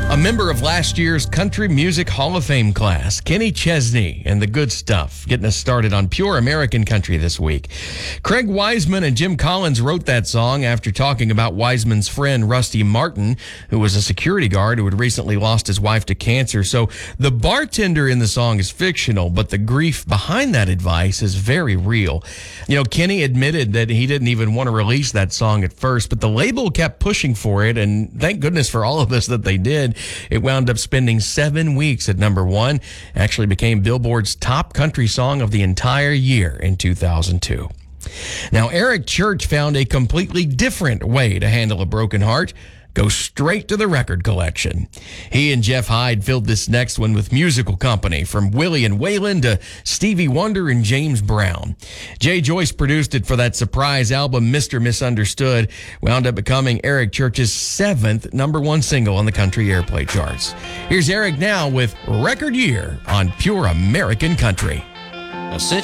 A member of last year's Country Music Hall of Fame class, Kenny Chesney and the Good Stuff, getting us started on Pure American Country this week. Craig Wiseman and Jim Collins wrote that song after talking about Wiseman's friend Rusty Martin, who was a security guard who had recently lost his wife to cancer. So the bartender in the song is fictional, but the grief behind that advice is very real. You know, Kenny admitted that he didn't even want to release that song at first, but the label kept pushing for it, and thank goodness for all of us that they did. It wound up spending 7 weeks at number one, actually became Billboard's top country song of the entire year in 2002. Now, Eric Church found a completely different way to handle a broken heart. Go straight to the record collection. He and Jeff Hyde filled this next one with musical company, from Willie and Waylon to Stevie Wonder and James Brown. Jay Joyce produced it for that surprise album, Mr. Misunderstood, wound up becoming Eric Church's 7th number one single on the country airplay charts. Here's Eric now with Record Year on Pure American Country.